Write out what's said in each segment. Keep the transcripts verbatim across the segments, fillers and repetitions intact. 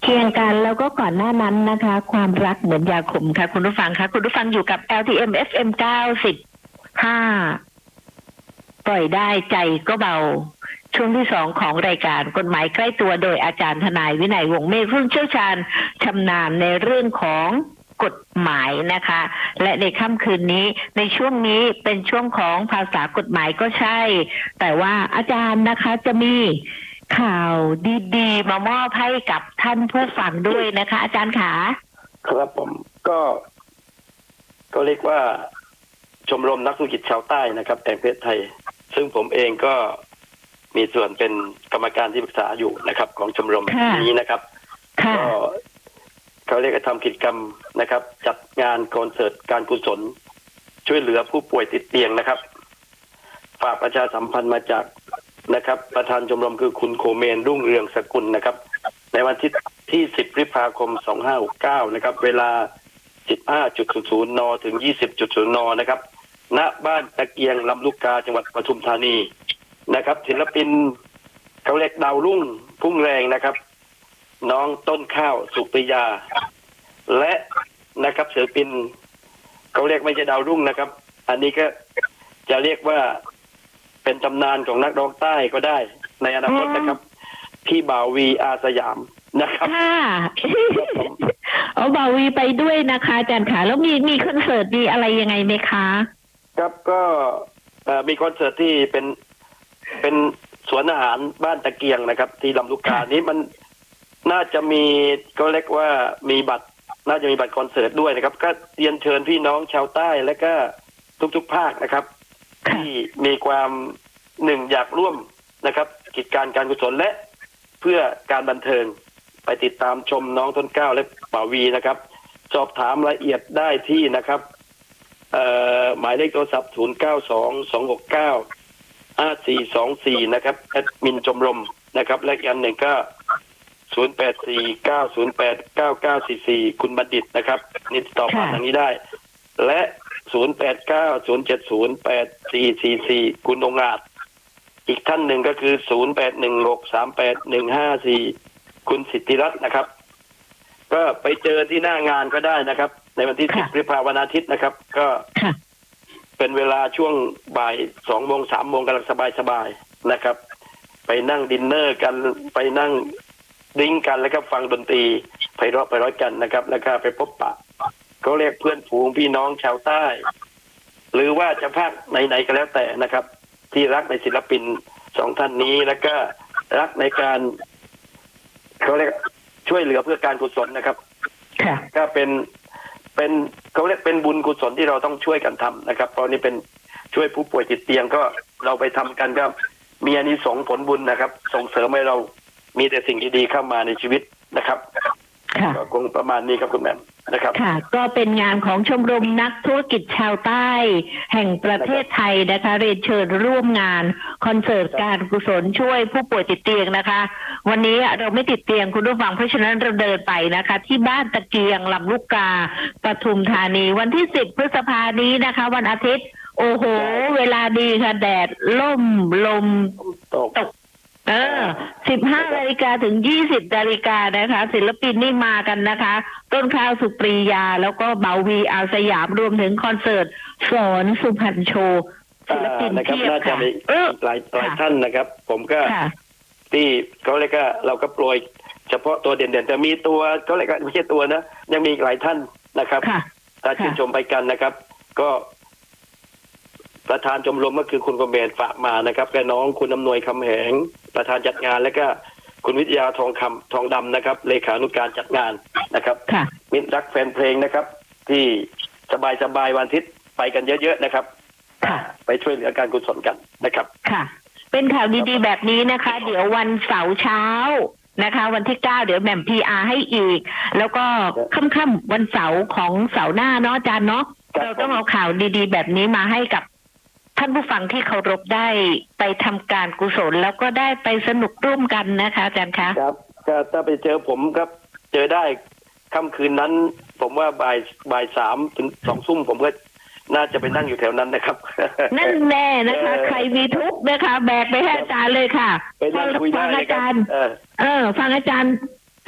เคียงกันแล้วก็ก่อนหน้านั้นนะคะความรักเหมือนยาขมค่ะคุณผู้ฟังค่ะคุณผู้ฟังอยู่กับ แอล ที เอ็ม เอฟ เอ็ม เก้าสิบห้าปล่อยได้ใจก็เบาช่วงที่สองของรายการกฎหมายใกล้ตัวโดยอาจารย์ทนายวินัยวงศ์เมฆผู้เชี่ยวชาญชำนาญในเรื่องของกฎหมายนะคะและในค่ำคืนนี้ในช่วงนี้เป็นช่วงของภาษากฎหมายก็ใช่แต่ว่าอาจารย์นะคะจะมีข่าวดีๆมามอบให้กับท่านผู้ฟังด้วยนะคะอาจารย์ขาครับผมก็ก็เรียกว่าชมรมนักธุรกิจชาวใต้นะครับแห่งประเทศไทยซึ่งผมเองก็มีส่วนเป็นกรรมการที่ปรึกษาอยู่นะครับของชมรมนี้นะครับก็เขาเรียกว่าทำกิจกรรมนะครับจัดงานคอนเสิร์ตการกุศลช่วยเหลือผู้ป่วยติดเตียงนะครับฝากประชาสัมพันธ์มาจากนะครับประธานชมรมคือคุณโคเมนรุ่งเรืองสกุลนะครับในวันที่ที่สิบพฤษภาคมสองพันห้าร้อยหกสิบเก้านะครับเวลา สิบห้าศูนย์ นถึง ยี่สิบ นนะครับณบ้านตะเกียงลำลูกกาจังหวัดปทุมธานีนะครับศิลปินเขาเรียกดาวรุ่งพุ่งแรงนะครับน้องต้นข้าวสุปริยาและนะครับศิลปินเขาเรียกไม่ใช่ดาวรุ่งนะครับอันนี้ก็จะเรียกว่าเป็นตำนานของนักร้องใต้ก็ได้ในอนาคตนะครับพี่บ่าววีอาสยามนะครับค่ะเอาบ่าววีไปด้วยนะคะอาจารย์ขาแล้วมีมีคอนเสิร์ตมีอะไรยังไงไหมคะครับก็มีคอนเสิร์ตที่เป็นเป็นสวนอาหารบ้านตะเกียงนะครับที่ลำลูกกานี้มันน่าจะมีก็เรียกว่ามีบัตรน่าจะมีบัตรคอนเสิร์ตด้วยนะครับก็เรียนเชิญพี่น้องชาวใต้และก็ทุกๆภาคนะครับที่มีความหนึ่งอยากร่วมนะครับกิจการการกุศลและเพื่อการบันเทิงไปติดตามชมน้องต้นเกล้าและป่าวีนะครับสอบถามรายละเอียดได้ที่นะครับหมายเลขโทรศัพท์ศูนย์ เก้า สอง สอง หก เก้า ห้า สี่ สอง สี่นะครับแอดมินชมรมนะครับและอีกอันหนึ่งก็ศูนย์ แปด สี่ เก้า ศูนย์ แปด เก้า เก้า สี่ สี่คุณบัณฑิตนะครับนี่ติดต่อผ่านทางนี้ได้และศูนย์ แปด เก้า ศูนย์ เจ็ด ศูนย์ แปด สี่ สี่ สี่คุณองอาจอีกท่านหนึ่งก็คือศูนย์ แปด หนึ่ง หก สาม แปด หนึ่ง ห้า สี่คุณสิทธิรัตน์นะครับก็ไปเจอที่หน้างานก็ได้นะครับในวันที่สิบพฤษภาคมวันอาทิตย์นะครับก็เป็นเวลาช่วงบ่ายสองโมงสามโมงกำลังสบายๆนะครับไปนั่งดินเนอร์กันไปนั่งดิ้งกันแล้วก็ฟังดนตรีไพเราะไพเราะกันนะครับแล้วก็ไปพบปะเขาเรียกเพื่อนฝูงพี่น้องชาวใต้หรือว่าจะภาคไหนๆก็แล้วแต่นะครับที่รักในศิลปินสองท่านนี้แล้วก็รักในการเขาเรียกช่วยเหลือเพื่อการกุศลนะครับก็เป็นเป็นเขาเรียกเป็นบุญกุศลที่เราต้องช่วยกันทำนะครับเพราะนี่เป็นช่วยผู้ป่วยติดเตียงก็เราไปทำกันก็มีอานิสงส์ผลบุญนะครับส่งเสริมให้เรามีแต่สิ่งดีๆเข้ามาในชีวิตนะครับก็คงประมาณนี้ครับคุณแม่นะครับค่ะก็เป็นงานของชมรมนักธุรกิจชาวใต้แห่งประเทศไทยนะคะเรียนเชิญร่วมงานคอนเสิร์ตการกุศลช่วยผู้ป่วยติดเตียงนะคะวันนี้เราไม่ติดเตียงคุณผู้ฟังเพราะฉะนั้นเราเดินไปนะคะที่บ้านตะเกียงลำลูกกาปทุมธานีวันที่สิบพฤษภานี้นะคะวันอาทิตย์โอ้โหเวลาดีค่ะแดดล่มลมตกเออสิบห้านาฬิกาถึงยี่สิบนาฬิกานะคะศิลปินนี่มากันนะคะต้นข้าวสุปรียาแล้วก็เบาวีอาสยามรวมถึงคอนเสิร์ตสอนสุพรรณโชว์ศิลปินเพียบค่ะหลายหลายท่านนะครับผมก็ที่เขาเรียกว่าเราก็โปรยเฉพาะตัวเด่นๆแต่มีตัวเขาเรียกว่าไม่ใช่ตัวนะยังมีหลายท่านนะครับถ้าชื่นชมไปกันนะครับก็ประธานชมรมก็คือคุณกเมนฝากมานะครับแกน้องคุณอำนวยคำแหงประธานจัดงานแล้วก็คุณวิทยาทองคำทองดำนะครับเลขานุการจัดงานนะครับมิตรรักแฟนเพลงนะครับที่สบายๆวันอาทิตย์ไปกันเยอะๆนะครับไปช่วยเหลือการกุศลกันนะครับค่ะเป็นข่าวดีๆแบบนี้นะคะเดี๋ยววันเสาร์เช้านะคะวันที่เก้าเดี๋ยวแหม่ม พี อาร์ ให้อีกแล้วก็ค่ำๆวันเสาร์ของเสาร์หน้าเนาะอาจารย์เนาะเราต้องเอาข่าวดีๆแบบนี้มาให้กับท่านผู้ฟังที่เคารพได้ไปทำการกุศลแล้วก็ได้ไปสนุกร่วมกันนะคะอาจารย์คะครับก็ถ้าไปเจอผมครับเจอได้ค่ำคืนนั้นผมว่าบ่ายบ่ายสามถึงสองทุ่มผมก็น่าจะไปนั่งอยู่แถวนั้นนะครับนั่นแน่นะคะใครมีทุกข์นะคะแบกไปให้อาจารย์เลยค่ะไปนั่งคุยได้ฟังอาจารย์เออฟังอาจารย์เท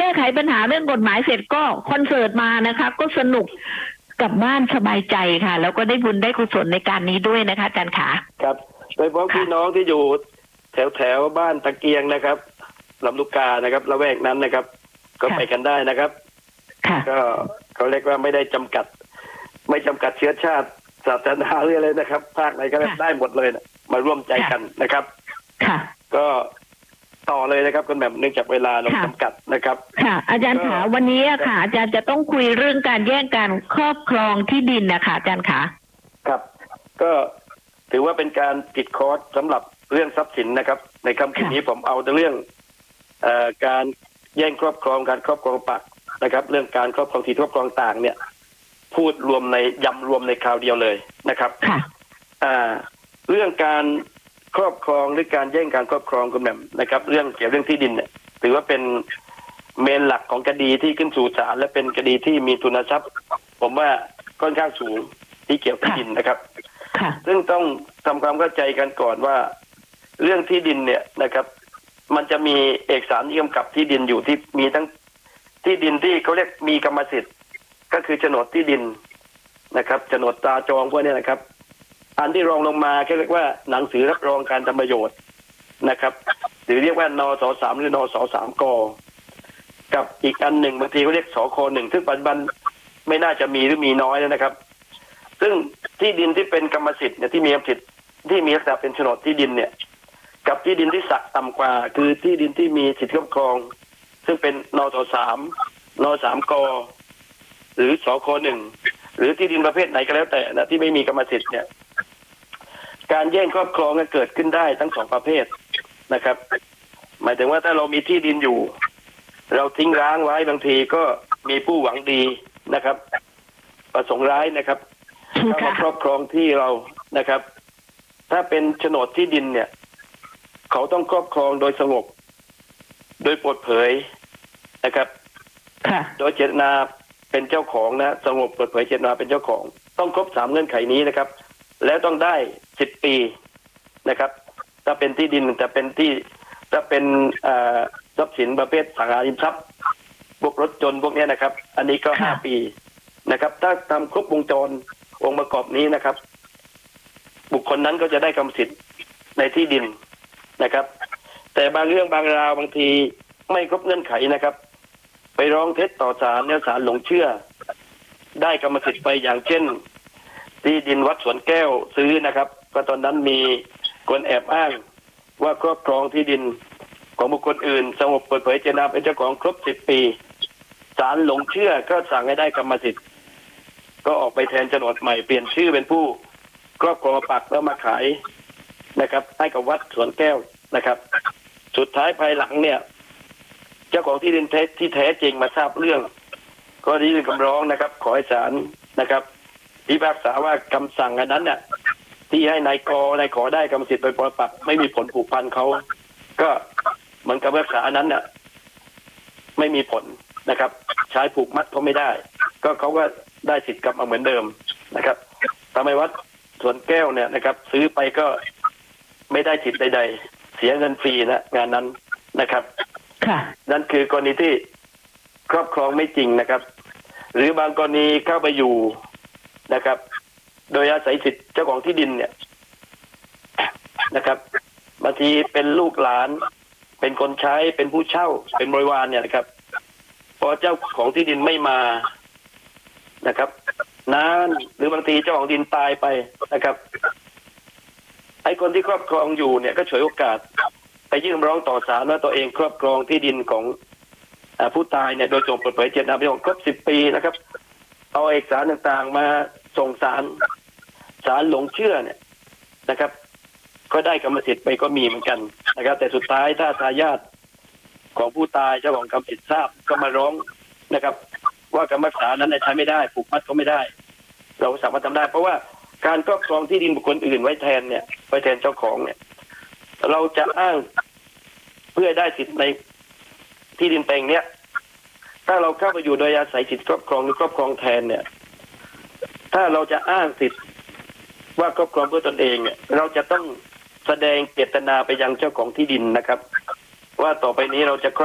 ก้ไขปัญหาเรื่องกฎหมายเสร็จก็คอนเสิร์ตมานะคะก็สนุกกลับบ้านสบายใจค่ะแล้วก็ได้บุญได้กุศลในการนี้ด้วยนะคะอาจารย์ขาครับโดยเฉพาะพี่น้องที่อยู่แถวแถวบ้านตะเกียงนะครับลำลูกกานะครับละแวกนั้นนะครับก็ไปกันได้นะครับก็เขาเรียกว่าไม่ได้จำกัดไม่จำกัดเชื้อชาติศาสนาหรืออะไรนะครับภาคไหนก็ได้หมดเลยนะมาร่วมใจกันนะครับก็ต่อเลยนะครับคุณแบบเนื่องจากเวลาเราจำกัดนะครับค่ะอาจารย์ขาวันนี้ค่ะอาจารย์จะต้องคุยเรื่องการแย่งการครอบครองที่ดินนะคะอาจารย์ขาครับก็ถือว่าเป็นการติดคอร์สสำหรับเรื่องทรัพย์สินนะครับในคำขีดนี้ผมเอาเรื่องเอ่อการแย่งครอบครองการครอบครองปักนะครับเรื่องการครอบครองที่ครอบครองต่างเนี่ยพูดรวมในยำรวมในคราวเดียวเลยนะครับค่ะอ่าเรื่องการครอบครองหรือการแย่งการครอบครองคุณแม่นะครับเรื่องเกี่ยวเรื่องที่ดินเนี่ยถือว่าเป็นเมนหลักของคดีที่ขึ้นสู่ศาลและเป็นคดีที่มีทุนทรัพย์ผมว่าค่อนข้างสูงที่เกี่ยวกับที่ดินนะครับซึ่งต้องทำความเข้าใจกันก่อนว่าเรื่องที่ดินเนี่ยนะครับมันจะมีเอกสารที่กำกับที่ดินอยู่ที่มีทั้งที่ดินที่เขาเรียกมีกรรมสิทธิ์ก็คือโฉนดที่ดินนะครับโฉนดตราจองพวกนี้นะครับอันที่รองลงมาเรียกว่าหนังสือรับรองการทำประโยชน์นะครับหรือเรียกว่านสสามหรือนสสามกกับอีกอันหนึ่งบางทีเขาเรียกสคหนึ่งซึ่งปัจจุบันไม่น่าจะมีหรือมีน้อยแล้วนะครับซึ่งที่ดินที่เป็นกรรมสิทธิ์เนี่ยที่มีกรรมสิทธิ์ที่มีลักษณะเป็นโฉนดที่ดินเนี่ยกับที่ดินที่ศักดิ์ต่ำกว่าคือที่ดินที่มีสิทธิครอบครองซึ่งเป็นนสสามนสามกหรือสคหนึ่งหรือที่ดินประเภทไหนก็แล้วแต่นะที่ไม่มีกรรมสิทธิ์เนี่ยการแย่งครอบครองก็เกิดขึ้นได้ทั้งสองประเภทนะครับหมายถึงว่าถ้าเรามีที่ดินอยู่เราทิ้งร้างไว้บางทีก็มีผู้หวังดีนะครับประสงค์ร้ายนะครับเข้ามาครอบครองที่เรานะครับถ้าเป็นโฉนดที่ดินเนี่ยเขาต้องครอบครองโดยสงบโดยเปิดเผยนะครับโดยเจตนาเป็นเจ้าของนะสงบเปิดเผยเจตนาเป็นเจ้าของต้องครบสามเงื่อนไขนี้นะครับแล้วต้องได้สิบปีนะครับถ้าเป็นที่ดินจะเป็นที่ถ้าเป็นทรัพย์สินประเภทสังหาริมทรัพย์พวกรถยนต์พวกนี้นะครับอันนี้ก็ห้าปีนะครับถ้าทำครบวงจรองค์ประกอบนี้นะครับบุคคลนั้นก็จะได้กรรมสิทธิ์ในที่ดินนะครับแต่บางเรื่องบางราวบางทีไม่ครบเงื่อนไขนะครับไปร้องเท็จต่อศาลแล้วศาลหลงเชื่อได้กรรมสิทธิ์ไปอย่างเช่นที่ดินวัดสวนแก้วซื้อนะครับก็ตอนนั้นมีคนแอบอ้างว่าครอบครองที่ดินของบุคคลอื่นสงบเปิดเผยเจตนาเป็นเจ้าของครบสิบปีศาลหลงเชื่อก็สั่งให้ได้กรรมสิทธิ์ก็ออกไปแทนโฉนดใหม่เปลี่ยนชื่อเป็นผู้ครอบครองปักแล้วมาขายนะครับให้กับวัดสวนแก้วนะครับสุดท้ายภายหลังเนี่ยเจ้าของที่ดินที่แท้จริงมาทราบเรื่องก็ได้ยื่นคำร้องนะครับขอให้ศาลนะครับพิพากษาว่าคำสั่งอันนั้นเนี่ยที่ให้นายกนายขอได้กรรมสิทธิ์โดยปรปักษ์ไม่มีผลผูกพันเขาก็เหมือนกับพิพากษาอันนั้นเนี่ยไม่มีผลนะครับใช้ผูกมัดเขาไม่ได้ก็เขาก็ได้สิทธิ์กลับมาเหมือนเดิมนะครับทำไมวัดสวนแก้วเนี่ยนะครับซื้อไปก็ไม่ได้สิทธิ์ใดๆเสียเงินฟรีนะงานนั้นนะครับนั่นคือกรณีที่ครอบครองไม่จริงนะครับหรือบางกรณีเข้าไปอยู่นะครับโดยอาศัยสิทธิ์เจ้าของที่ดินเนี่ยนะครับบางทีเป็นลูกหลานเป็นคนใช้เป็นผู้เช่าเป็นบริวารเนี่ยนะครับพอเจ้าของที่ดินไม่มานะครับนานหรือบางทีเจ้าของดินตายไปนะครับไอ้คนที่ครอบครองอยู่เนี่ยก็ฉวยโอกาสไปยื่นร้องต่อศาลว่าตัวเองครอบครองที่ดินของผู้ตายเนี่ยโดยส่งเปิดเผยเจตนาเป็นของครบสิบปีนะครับเอาเอกสารต่างๆมาส่งศาลศาลหลงเชื่อเนี่ยนะครับก็ได้กรรมสิทธิ์ไปก็มีเหมือนกันนะครับแต่สุดท้ายถ้าทายาทของผู้ตายเจ้าของกรรมสิทธิ์ทราบก็มาร้องนะครับว่ากรรมรักษานั้นใช้ไม่ได้ผูกมัดก็ไม่ได้เราสามารถทำได้เพราะว่าการครอบครองที่ดินบุคคลอื่นไว้แทนเนี่ยไว้แทนเจ้าของเนี่ยเราจะอ้างเพื่อได้สิทธิ์ในที่ดินแปลงเนี้ยถ้าเราเข้าไปอยู่โดยอาศัยสิทธิครอบครองหรือครอบครองแทนเนี่ยถ้าเราจะอ้างสิทธิ์ว่าครอบครองเพื่อตนเองเนี่ยเราจะต้องแสดงเจตนาไปยังเจ้าของที่ดินนะครับว่าต่อไปนี้เราจะครอบ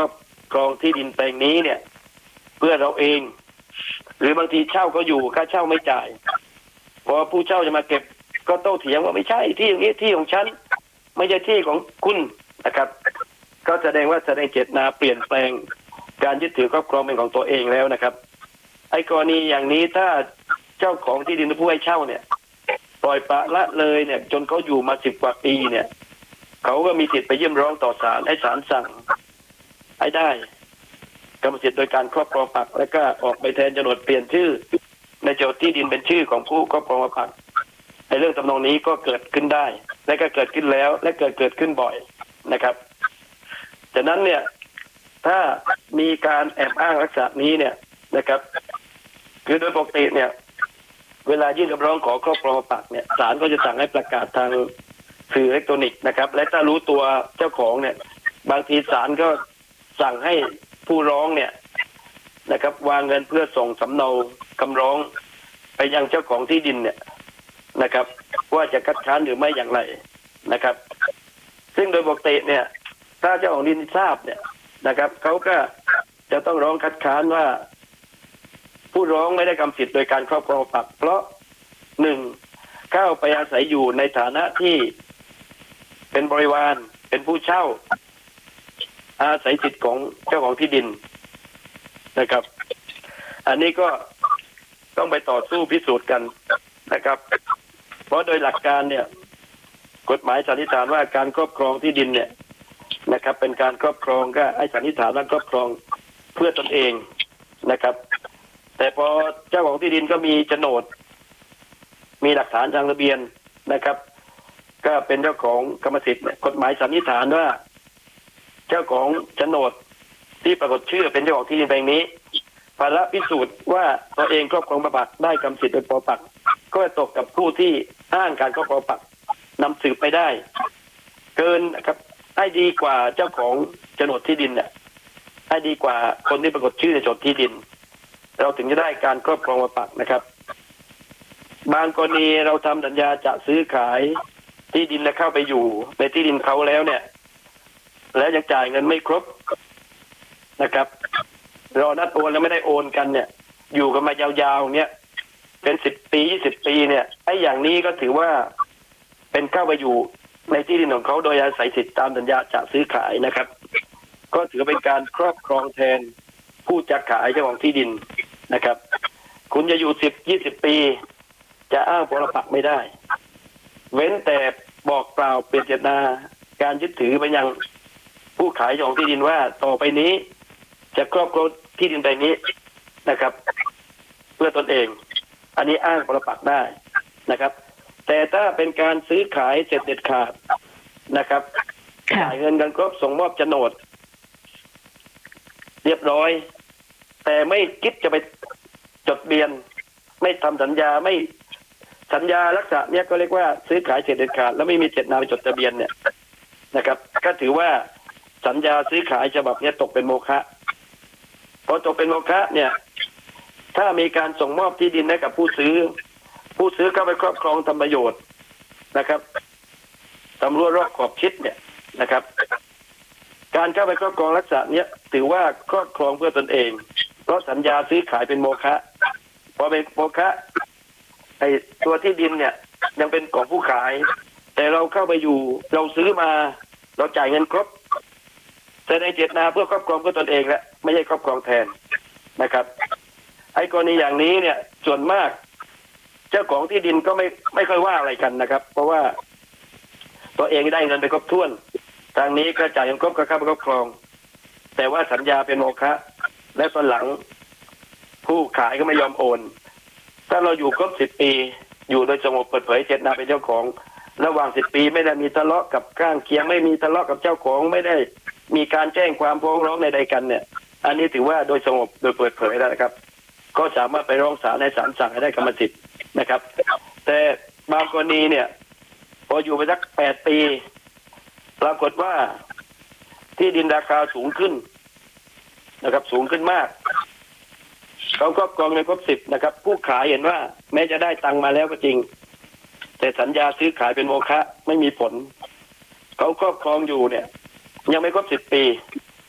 ครองที่ดินแปลงนี้เนี่ยเพื่อเราเองหรือบางทีเช่าเขาอยู่ค่าเช่าไม่จ่ายพอผู้เช่าจะมาเก็บก็โต้เถียงว่าไม่ใช่ที่อย่างนี้ที่ของฉันไม่ใช่ที่ของคุณนะครับก็แสดงว่าแสดงเจตนาเปลี่ยนแปลงการยึดถือครอบครองเป็นของตัวเองแล้วนะครับไอ้กรณีอย่างนี้ถ้าเจ้าของที่ดินหรือผู้ให้เช่าเนี่ยปล่อยปละละเลยเนี่ยจนเขาอยู่มาสิบกว่าปีเนี่ยเขาก็มีสิทธิ์ไปยื่นร้องต่อศาลให้ศาลสั่งให้ได้กรรมสิทธิ์โดยการครอบครองปักและก็ออกใบแทนโฉนดเปลี่ยนชื่อในโฉนดที่ดินเป็นชื่อของผู้ครอบครองปักในเรื่องทำนองนี้ก็เกิดขึ้นได้และก็เกิดขึ้นแล้วและเกิดเกิดขึ้นบ่อยนะครับฉะนั้นเนี่ยถ้ามีการแอบอ้างลักษณะนี้เนี่ยนะครับคือโดยปกติเนี่ยเวลายื่นคำร้องขอครอบครองปักเนี่ยศาลก็จะสั่งให้ประกาศทางสื่ออิเล็กทรอนิกส์นะครับและถ้ารู้ตัวเจ้าของเนี่ยบางทีศาลก็สั่งให้ผู้ร้องเนี่ยนะครับวางเงินเพื่อส่งสำเนาคำร้องไปยังเจ้าของที่ดินเนี่ยนะครับว่าจะคัดค้านหรือไม่อย่างไรนะครับซึ่งโดยปกติเนี่ยถ้าเจ้าของดินทราบเนี่ยนะครับเขาก็จะต้องร้องคัดค้านว่าผู้ร้องไม่ได้กำสิทธิ์โดยการครอบครองปักเพราะหนึ่งเข้าไปอาศัยอยู่ในฐานะที่เป็นบริวารเป็นผู้เช่าอาศัยสิทธิ์ของเจ้าของที่ดินนะครับอันนี้ก็ต้องไปต่อสู้พิสูจน์กันนะครับเพราะโดยหลักการเนี่ยกฎหมายสันนิษฐานว่าการครอบครองที่ดินเนี่ยนะครับเป็นการครอบครองก็ให้สันนิษฐานว่าครอบครองเพื่อตนเองนะครับแต่พอเจ้าของที่ดินก็มีโฉนดมีหลักฐานทางทะเบียนนะครับก็เป็นเจ้าของกรรมสิทธิ์กฎหมายสันนิษฐานว่าเจ้าของโฉนดที่ปรากฏชื่อเป็นเจ้าของที่ดินแปลงนี้ภาระพิสูจน์ว่าตัวเองครอบครองปักได้กรรมสิทธิ์โดยปปักก็ตกกับผู้ที่อ้างการครอบครองปักนำสืบไปได้เกินนะครับให้ดีกว่าเจ้าของโฉนดที่ดินเนี่ยให้ดีกว่าคนที่ปรากฏชื่อในโฉนดที่ดินเราถึงจะได้การครอบครองปักนะครับบางกรณีเราทำสัญญาจะซื้อขายที่ดินและเข้าไปอยู่ในที่ดินเขาแล้วเนี่ยแล้วยังจ่ายเงินไม่ครบนะครับรอนัดโอนแล้วไม่ได้โอนกันเนี่ยอยู่กันมายาวๆเนี่ยเป็นสิบปียี่สิบปีเนี่ยไอ้อย่างนี้ก็ถือว่าเป็นเข้าไปอยู่ในที่ดินของเขาโดยอาศัยสิทธิตามสัญญาจะซื้อขายนะครับก็ถือเป็นการครอบครองแทนผู้จะขายเจ้าของที่ดินนะครับคุณจะอยู่สิบยี่สิบปีจะอ้างปรปักษ์ไม่ได้เว้นแต่บอกกล่าวเปลี่ยนเจตนาการยึดถือไปยังผู้ขายเจ้าของที่ดินว่าต่อไปนี้จะครอบครองที่ดินแปลงนี้นะครับเพื่อตนเองอันนี้อ้างปรปักษ์ได้นะครับแต่ถ้าเป็นการซื้อขายเสร็จเด็ดขาดนะครับจ่ายเงินกันครบส่งมอบโฉนดเรียบร้อยแต่ไม่คิดจะไปจดทะเบียนไม่ทำสัญญาไม่สัญญาลักษณะเนี้ยก็เรียกว่าซื้อขายเสร็จเด็ดขาดแล้วไม่มีเจตนาไปจดทะเบียนเนี่ยนะครับก็ถือว่าสัญญาซื้อขายฉบับนี้ตกเป็นโมฆะพอตกเป็นโมฆะเนี่ยถ้ามีการส่งมอบที่ดินให้กับผู้ซื้อผู้ซื้อเข้าไปครอบครองทำประโยชน์นะครับตำรวจรอบขอบชิดเนี่ยนะครับการเข้าไปครอบครองลักษณะนี้ถือว่าครอบครองเพื่อตนเองเพราะสัญญาซื้อขายเป็นโมฆะพอเป็นโมฆะไอ้ตัวที่ดินเนี่ยยังเป็นของผู้ขายแต่เราเข้าไปอยู่เราซื้อมาเราจ่ายเงินครบแสดงเจตนาเพื่อครอบครองเพื่อตนเองและไม่ใช่ครอบครองแทนนะครับไอ้กรณีอย่างนี้เนี่ยส่วนมากเจ้าของที่ดินก็ไม่ไม่ค่อยว่าอะไรกันนะครับเพราะว่าตัวเองได้เงินไปครบถ้วนทางนี้ก็จ่ายเงินครบก็เข้าไปครอบครองแต่ว่าสัญญาเป็นโมฆะและตอนหลังผู้ขายก็ไม่ยอมโอนถ้าเราอยู่ครบสิบปีอยู่โดยสงบเปิดเผยเจตนาเป็นเจ้าของระหว่างสิบปีไม่ได้มีทะเลาะกับข้างเคียงไม่มีทะเลาะกับเจ้าของไม่ได้มีการแจ้งความฟ้องร้องใดๆกันเนี่ยอันนี้ถือว่าโดยสงบโดยเปิดเผยแล้วนะครับก็สามารถไปร้องศาลในศาลสั่งให้ได้กรรมสิทธิ์นะครับแต่บางกรณีเนี่ยพออยู่ไปสักแปดปีปรากฏว่าที่ดินราคาสูงขึ้นนะครับสูงขึ้นมากเขาครอบครองในครบสิบนะครับผู้ขายเห็นว่าแม้จะได้ตังมาแล้วก็จริงแต่สัญญาซื้อขายเป็นโมฆะไม่มีผลเขาครอบครองอยู่เนี่ยยังไม่ครบสิบปี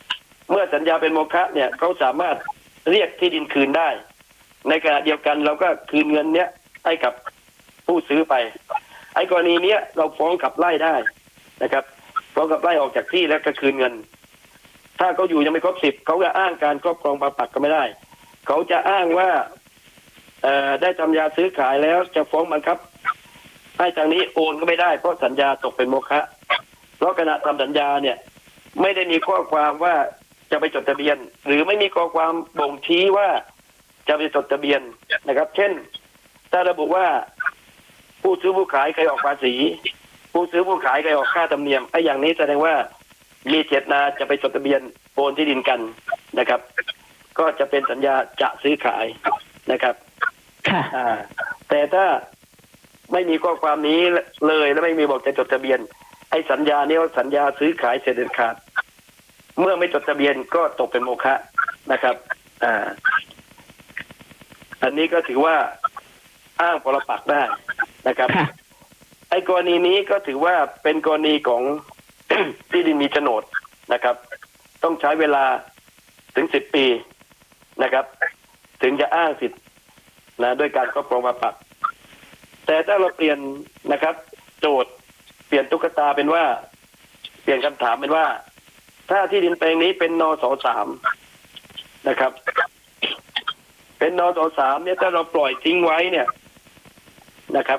เมื่อสัญญาเป็นโมฆะเนี่ยเขาสามารถเรียกที่ดินคืนได้ในขณะเดียวกันเราก็คืนเงินเนี้ยให้กับผู้ซื้อไปไอ้กรณีเนี้ยเราฟ้องขับไล่ได้นะครับฟ้องขับไล่ออกจากที่แล้วก็คืนเงินถ้าเขาอยู่ยังไม่ครบสิบเขาจะอ้างการครอบครองปาปักก็ไม่ได้เขาจะอ้างว่าเอ่อได้ทำยาซื้อขายแล้วจะฟ้องบังคับให้ทางนี้โอนก็ไม่ได้เพราะสัญญาตกเป็นโมฆะเพราะขณะทำสัญญาเนี่ยไม่ได้มีข้อความว่าจะไปจดทะเบียนหรือไม่มีข้อความบ่งชี้ว่าจะไปจดทะเบียนนะครับเช่นถ้าระบุว่าผู้ซื้อผู้ขายเคยออกภาษีผู้ซื้อผู้ขายเคยออกค่าธรรมเนียมไอ้อย่างนี้แสดงว่ามีเจตนาจะไปจดทะเบียนโอนที่ดินกันนะครับก็จะเป็นสัญญาจะซื้อขายนะครับค่ะอ่าแต่ถ้าไม่มีข้อความนี้เลยและไม่มีบอกจะจดทะเบียนไอ้สัญญานี้ว่าสัญญาซื้อขายเสร็จเด็ดขาดเมื่อไม่จดทะเบียนก็ตกเป็นโมฆะนะครับอ่าอันนี้ก็ถือว่าอ้างปรปักษ์ได้นะครับไอ้กรณีนี้ก็ถือว่าเป็นกรณีของ ที่ดินมีโฉนดนะครับต้องใช้เวลาถึงสิบปีนะครับถึงจะอ้างสิทธินะด้วยการครอบครองปรปักษ์แต่ถ้าเราเปลี่ยนนะครับโจทย์เปลี่ยนตุ๊กตาเป็นว่าเปลี่ยนคำถามเป็นว่าถ้าที่ดินแปลงนี้เป็นนสสามนะครับเป็นนสสามเนี่ยถ้าเราปล่อยทิ้งไว้เนี่ยนะครับ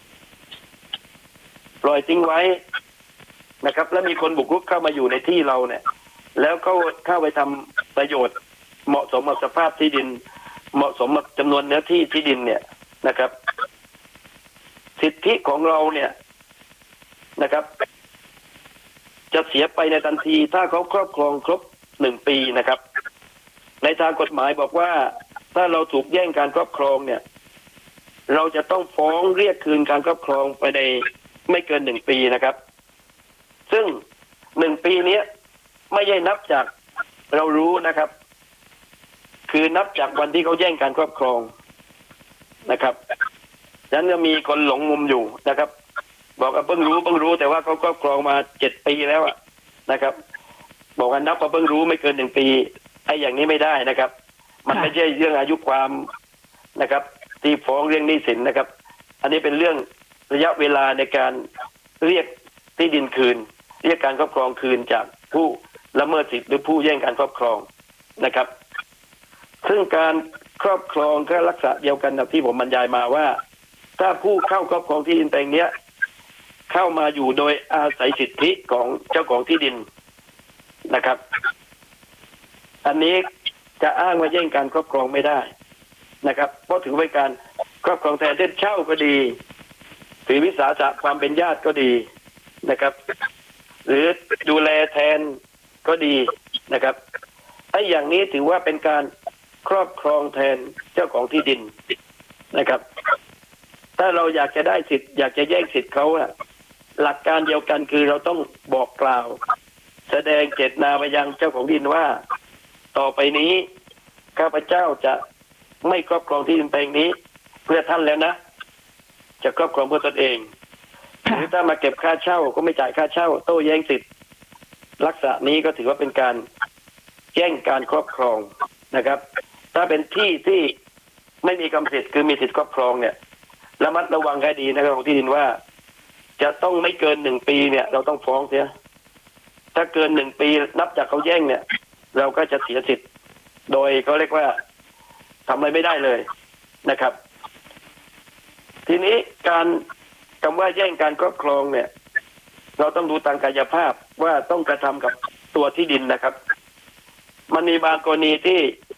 ปล่อยทิ้งไว้นะครับแล้วมีคนบุกรุกเข้ามาอยู่ในที่เราเนี่ยแล้วเขาเข้าไปทำประโยชน์เหมาะสมกับสภาพที่ดินเหมาะสมกับจำนวนเนื้อที่ที่ดินเนี่ยนะครับสิทธิของเราเนี่ยนะครับจะเสียไปในทันทีถ้าเขาครอบครองครบหนึ่งปีนะครับในทางกฎหมายบอกว่าถ้าเราถูกแย่งการครอบครองเนี่ยเราจะต้องฟ้องเรียกคืนการครอบครองไปในไม่เกินหนึ่งปีนะครับซึ่งหนึ่งปีนี้ไม่ใช่นับจากเรารู้นะครับคือนับจากวันที่เขาแย่งการครอบครองนะครับฉะนั้นจะมีคนหลงมุมอยู่นะครับบอกว่าเพิ่งรู้เพิ่งรู้แต่ว่าเขาครอบครองมาเจ็ดปีแล้วนะครับบอกว่านับว่าเพิ่งรู้ไม่เกินหนึ่งปีไอ้อย่างนี้ไม่ได้นะครับมันไม่ใช่เรื่องอายุความนะครับที่ฟ้องเรื่องหนี้สินนะครับอันนี้เป็นเรื่องระยะเวลาในการเรียกที่ดินคืนเรียกการครอบครองคืนจากผู้ละเมิดสิทธิหรือผู้แย่งการครอบครองนะครับซึ่งการครอบครองก็ลักษณะเดียวกันกับที่ผมบรรยายมาว่าถ้าผู้เข้าครอบครองที่ดินแปลงนี้เข้ามาอยู่โดยอาศัยสิทธิของเจ้าของที่ดินนะครับอันนี้จะอ้างว่าแย่งการครอบครองไม่ได้นะครับเพราะถือเป็นการครอบครองแทนเช่นเช่าก็ดีถือวิสาสะความเป็นญาติก็ดีนะครับหรือดูแลแทนก็ดีนะครับไอ้อย่างนี้ถือว่าเป็นการครอบครองแทนเจ้าของที่ดินนะครับถ้าเราอยากจะได้สิทธิ์อยากจะแย่งสิทธิ์เขาอะหลักการเดียวกันคือเราต้องบอกกล่าวแสดงเจตนาไปยังเจ้าของดินว่าต่อไปนี้ข้าพเจ้าจะไม่ครอบครองที่ดินแปลงนี้เพื่อท่านแล้วนะจะครอบครองเพื่อตนเองหรือถ้ามาเก็บค่าเช่าก็ไม่จ่ายค่าเช่าโต้แย้งสิทธิ์ลักษณะนี้ก็ถือว่าเป็นการแย่งการครอบครองนะครับถ้าเป็นที่ที่ไม่มีกรรมสิทธิ์คือมีสิทธิ์ครอบครองเนี่ยระมัดระวังให้ดีนะครับของที่ดินว่าจะต้องไม่เกินหนึ่งปีเนี่ยเราต้องฟ้องเสียถ้าเกินหนึ่งปีนับจากเขาแย่งเนี่ยเราก็จะเสียสิทธิ์โดยเขาเรียกว่าทำอะไรไม่ได้เลยนะครับทีนี้การคำว่าแย่งการครอบครองเนี่ยเราต้องดูทางกายภาพว่าต้องกระทำกับตัวที่ดินนะครับมันมีบางกรณีที่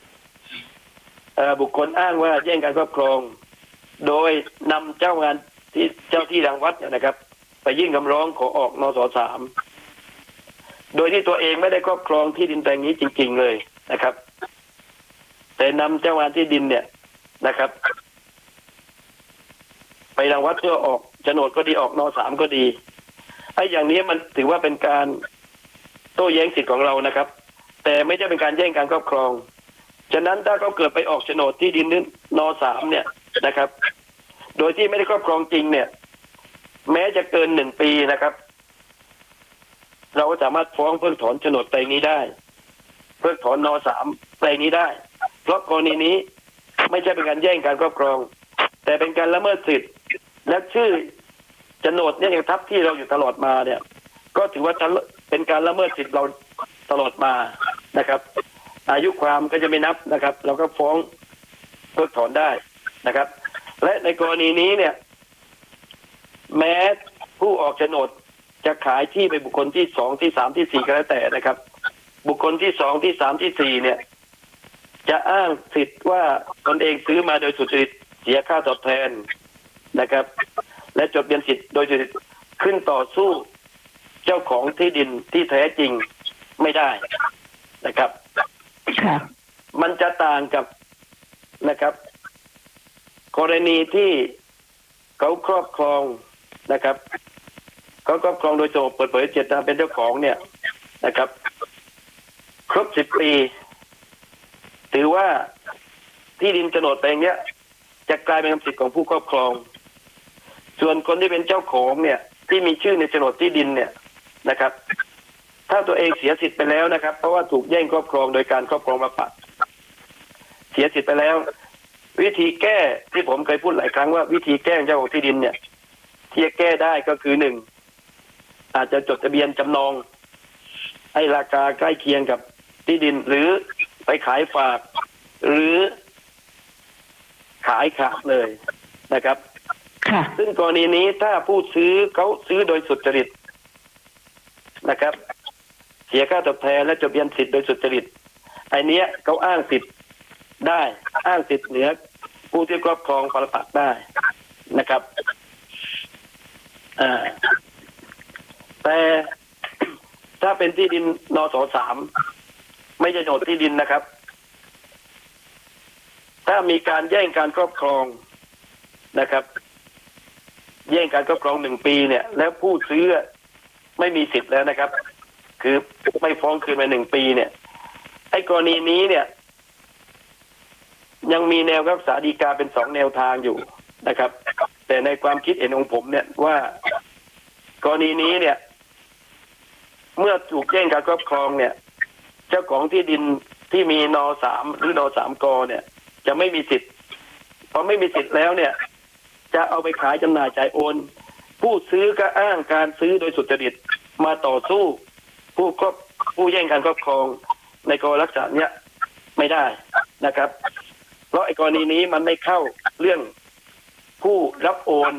บุคคลอ้างว่าแย่งการครอบครองโดยนำเจ้างานที่เจ้าที่ทางวัดเนี่ยนะครับไปยื่นคำร้องขอออกนสสามโดยที่ตัวเองไม่ได้ครอบครองที่ดินแปลงนี้จริงๆเลยนะครับแต่นำเจ้างานที่ดินเนี่ยนะครับไปรังวัดเพื่อออกโฉนดก็ดีออกนสามก็ดีไอ้อย่างนี้มันถือว่าเป็นการโต้แย้งสิทธิ์ของเรานะครับแต่ไม่ใช่เป็นการแย่งการครอบครองฉะนั้นถ้าเขาเกิดไปออกโฉนดที่ดินนสามเนี่ยนะครับโดยที่ไม่ได้ครอบครองจริงเนี่ยแม้จะเกินหนึ่งปีนะครับเราก็สามารถฟ้องเพิกถอนโฉนดแปลงนี้ได้เพพิกถอนนสามแปลงนี้ได้เพราะกรณีนี้ไม่ใช่เป็นการแย่งการครอบครองแต่เป็นการละเมิดสิทธิ์และชื่อโฉนดเนี่ยยังทับที่เราอยู่ตลอดมาเนี่ยก็ถือว่าเป็นการละเมิดสิทธิ์เราตลอดมานะครับอายุความก็จะไม่นับนะครับเราก็ฟ้องเพิกถอนได้นะครับและในกรณีนี้เนี่ยแม้ผู้ออกโฉนดจะขายที่ไปบุคคลที่สองที่สามที่สี่ก็แล้วแต่นะครับบุคคลที่สองที่สามที่สี่เนี่ยจะอ้างสิทธิ์ว่าตนเองซื้อมาโดยสุจริตเสียค่าตอบแทนนะครับและจดทะเบียนสิทธิ์โดยสุจริตขึ้นต่อสู้เจ้าของที่ดินที่แท้จริงไม่ได้นะครับมันจะต่างกับนะครับกรณีที่เขาครอบครองนะครับเขาครอบครองโดยโฉนดเปิดเผยเจตนาเป็นเจ้าของเนี่ยนะครับครบสิบปีถือว่าที่ดินโฉนดแปลงเนี้ยจะกลายเป็นสิทธิ์ของผู้ครอบครองส่วนคนที่เป็นเจ้าของเนี่ยที่มีชื่อในโฉนดที่ดินเนี่ยนะครับถ้าตัวเองเสียสิทธิ์ไปแล้วนะครับเพราะว่าถูกแย่งครอบครองโดยการครอบครองมาปะเสียสิทธิ์ไปแล้ววิธีแก้ที่ผมเคยพูดหลายครั้งว่าวิธีแก้เจ้าของที่ดินเนี่ยที่จะแก้ได้ก็คือหนึ่งอาจจะจดทะเบียนจำนองให้ราคาใกล้เคียงกับที่ดินหรือไปขายฝากหรือขายขาดเลยนะครับซึ่งกรณีนี้ถ้าผู้ซื้อเขาซื้อโดยสุจริตนะครับเสียค่าตอบแทนและจดทะเบียนสิทธิ์โดยสุจริตไอ้นี้เขาอ้างสิทธิ์ได้อ้างสิทธิ์เหนือผู้ที่ครอบครองปรปักษ์ได้นะครับอ่าแต่ถ้าเป็นที่ดินนสสามไม่ใช่โฉนดที่ดินนะครับถ้ามีการแย่งการครอบครองนะครับแย่งการครอบครองหนึ่งปีเนี่ยแล้วผู้ซื้อไม่มีสิทธิ์แล้วนะครับคือไม่ฟ้องคืนมาหนึ่งปีเนี่ยไอ้กรณีนี้เนี่ยยังมีแนวรักษาฎีกาเป็นสองแนวทางอยู่นะครับแต่ในความคิดเห็นของผมเนี่ยว่ากรณีนี้เนี่ยเมื่อถูกแย่งการครอบครองเนี่ยเจ้าของที่ดินที่มีนสามหรือนสามกเนี่ยจะไม่มีสิทธิ์พอไม่มีสิทธิ์แล้วเนี่ยจะเอาไปขายจำหน่ายจ่ายโอนผู้ซื้อก็อ้างการซื้อโดยสุจริตมาต่อสู้ผู้ครอบผู้แย่งการครอบครองในกรณีลักษณะเนี้ยไม่ได้นะครับเพราะไอ้กรณีนี้มันไม่เข้าเรื่องผู้รับโอน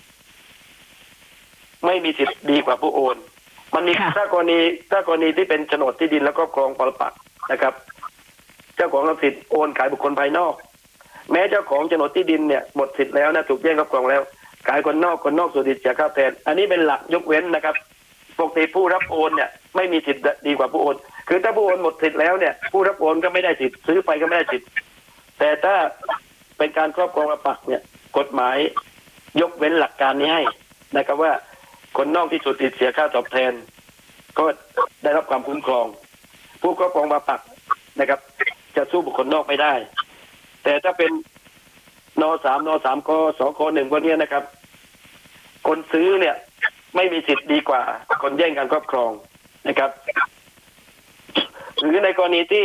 ไม่มีสิทธิ์ดีกว่าผู้โอนมันมีถ้ากรณีถ้ากรณีที่เป็นโฉนดที่ดินแล้วก็ครองปรปักษ์นะครับเจ้าของสิทธิ์โอนขายบุคคลภายนอกแม้เจ้าของโฉนดที่ดินเนี่ยหมดสิทธิ์แล้วนะถูกแย่งครอบครองแล้วขายคนนอกคนนอกสุจริตเสียค่าแทนอันนี้เป็นหลักยกเว้นนะครับปกติผู้รับโอนเนี่ยไม่มีสิทธิ์ดีกว่าผู้โอนคือถ้าผู้โอนหมดสิทธิ์แล้วเนี่ยผู้รับโอนก็ไม่ได้สิทธิ์ซื้อไปก็ไม่ได้สิทธิ์แต่ถ้าเป็นการครอบครองปรปักษ์เนี่ยกฎหมายยกเว้นหลักการนี้ให้นะครับว่าคนนอกที่สุจริตเสียค่าตอบแทนก็ได้รับความคุ้มครองผู้ครอบครองปรปักษ์นะครับจะสู้บุคคลนอกไม่ได้แต่ถ้าเป็นนสามนสามกสคหนึ่งพวกนี้นะครับคนซื้อเนี่ยไม่มีสิทธิ์ดีกว่าคนแย่งการครอบครองนะครับหรือในกรณีที่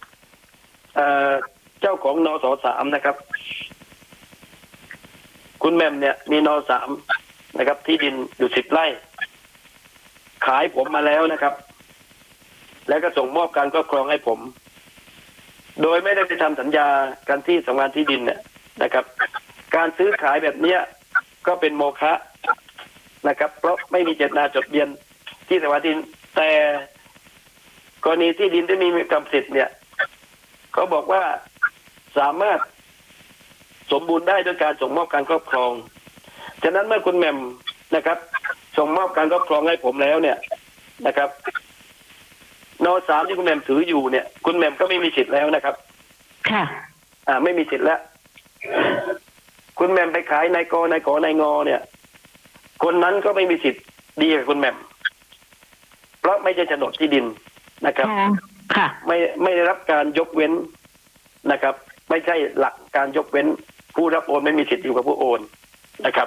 เจ้าของนสสามนะครับคุณแม่มเนี่ยมีนสามนะครับที่ดินอยู่สิบไร่ขายผมมาแล้วนะครับแล้วก็ส่งมอบการครอบครองให้ผมโดยไม่ได้ไปทำสัญญากันที่สำนักงานที่ดินเนี่ยนะครับการซื้อขายแบบเนี้ยก็เป็นโมฆะนะครับเพราะไม่มีเจตนาจดทะเบียนที่สำนักงานที่ดินแต่กรณีที่ดินที่มีกรรมสิทธิ์เนี่ยเขาบอกว่าสามารถสมบูรณ์ได้ด้วยการส่งมอบการครอบครองฉะนั้นเมื่อคุณแหม่มนะครับส่งมอบการครอบครองให้ผมแล้วเนี่ยนะครับนสามที่คุณแหม่มถืออยู่เนี่ยคุณแหม่มก็ไม่มีสิทธิ์แล้วนะครับค่ะอ่าไม่มีสิทธิ์แล้วคุณแหม่มไปขายนายกนายขอนายงอเนี่ยคนนั้นก็ไม่มีสิทธิ์ดีกับคุณแหม่มเพราะไม่ใช่โฉนดที่ดินนะครับค่ะไม่ไม่ได้รับการยกเว้นนะครับไม่ใช่หลักการยกเว้นผู้รับโอนไม่มีสิทธิ์อยู่กับผู้โอนนะครับ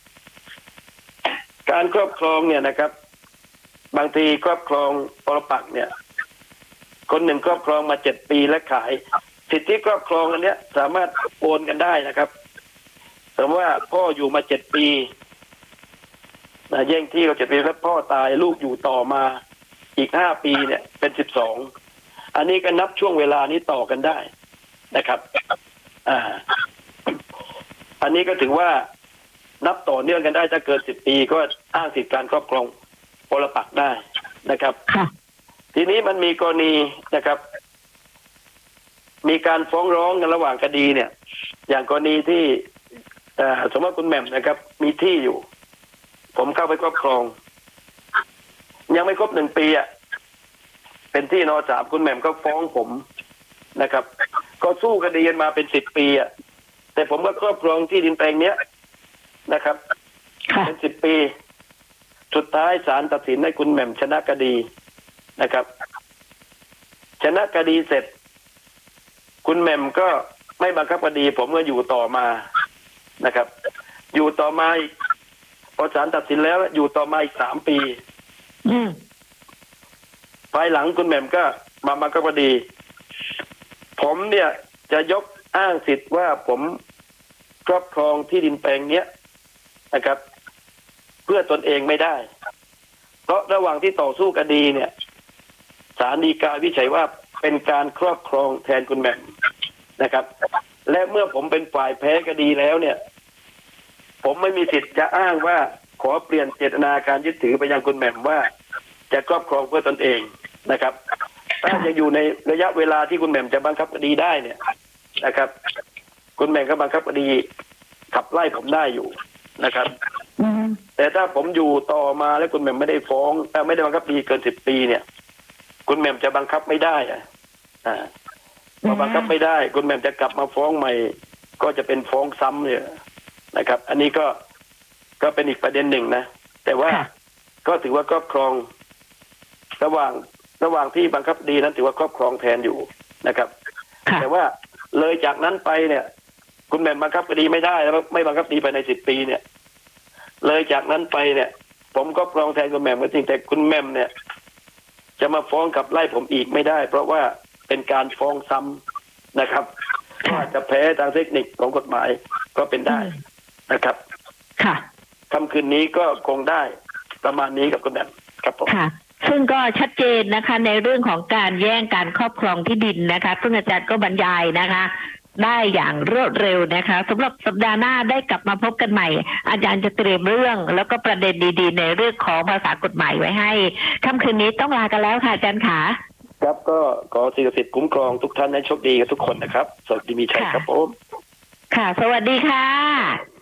การครอบครองเนี่ยนะครับบางทีครอบครองปรปักษ์เนี่ยคนหนึ่งครอบครองมาเจ็ดปีและขายสิทธิครอบครองอันเนี้ยสามารถโอนกันได้นะครับสมมติว่าพ่ออยู่มาเจ็ดปีนะแย่งที่เราเจ็ดปีแล้วพ่อตายลูกอยู่ต่อมาอีกห้าปีเนี่ยเป็นสิบสองอันนี้ก็นับช่วงเวลานี้ต่อกันได้นะครับอ่าอันนี้ก็ถือว่านับต่อเนื่องกันได้ถ้าเกินสิบปีก็อ้างสิทธิการครอบครองปรปักษ์ได้นะครับทีนี้มันมีกรณีนะครับมีการฟ้องร้องกันระหว่างคดีเนี่ยอย่างกรณีที่สมมติคุณแหม่มนะครับมีที่อยู่ผมเข้าไปครอบครองยังไม่ครบหนึ่งปีอ่ะเป็นที่นสามคุณแหม่มก็ฟ้องผมนะครับก็สู้คดีกันมาเป็นสิบปีอ่ะแต่ผมก็ครอบครองที่ดินแปลงเนี้ยนะครับเป็นสิบปีสุดท้ายศาลตัดสินให้คุณแหม่มชนะคดีนะครับชนะคดีเสร็จคุณแหม่มก็ไม่บังคับคดีผมก็อยู่ต่อมานะครับอยู่ต่อมาอีกพอศาลตัดสินแล้วอยู่ต่อมาอีกสามปีภายหลังคุณแหม่มก็มาบังคับคดีผมเนี่ยจะยกอ้างสิทธิ์ว่าผมครอบครองที่ดินแปลงเนี้ยนะครับเพื่อตนเองไม่ได้เพราะระหว่างที่ต่อสู้คดีเนี่ยศาลฎีกาวิจัยว่าเป็นการครอบครองแทนคุณแหม่มนะครับและเมื่อผมเป็นฝ่ายแพ้คดีแล้วเนี่ยผมไม่มีสิทธิ์จะอ้างว่าขอเปลี่ยนเจตนาการยึดถือไปยังคุณแหม่มว่าจะครอบครองเพื่อตนเองนะครับถ้าจะอยู่ในระยะเวลาที่คุณแหม่มจะบังคับคดีได้เนี่ยนะครับคุณแหม่มก็บังคับคดีขับไล่ผมได้อยู่นะครับแต่ถ้าผมอยู่ต่อมาแล้วคุณแหม่มไม่ได้ฟ้องแต่ไม่ได้บังคับคดีเกินสิบปีเนี่ยคุณแหม่มจะบังคับไม่ได้อ่ะอ่าพอบังคับไม่ได้คุณแหม่มจะกลับมาฟ้องใหม่ก็จะเป็นฟ้องซ้ำเนี่ยนะครับอันนี้ก็ก็เป็นอีกประเด็นหนึ่งนะแต่ว่าก็ถือว่าครอบครองระหว่างระหว่างที่บังคับคดีนั้นถือว่าครอบครองแทนอยู่นะครับแต่ว่าเลยจากนั้นไปเนี่ยคุณแหม่มบังคับคดีไม่ได้แล้วไม่บังคับคดีไปในสิบปีเนี่ยเลยจากนั้นไปเนี่ยผมก็ครองแทนคุณแหม่มก็จริงแต่คุณแหม่มเนี่ยจะมาฟ้องขับไล่ผมอีกไม่ได้เพราะว่าเป็นการฟ้องซ้ำนะครับว่าจะแพ้ทางเทคนิคของกฎหมายก็เป็นได้นะครับค่ะคำคืนนี้ก็คงได้ประมาณนี้กับคุณแหม่มครับผมค่ะซึ่งก็ชัดเจนนะคะในเรื่องของการแย่งการครอบครองที่ดินนะคะซึ่งอาจารย์ก็บรรยายนะคะได้อย่างรวดเร็วนะคะสำหรับสัปดาห์หน้าได้กลับมาพบกันใหม่อาจารย์จะเตรียมเรื่องแล้วก็ประเด็นดีๆในเรื่องของภาษากฎหมายไว้ให้ค่ำคืนนี้ต้องลากันแล้วค่ะอาจารย์ขาครับก็ขอสิ่งศักดิ์สิทธิ์คุ้มครองทุกท่านให้โชคดีกับทุกคนนะครับสวัสดีมีชัยครับผมค่ะสวัสดีค่ะ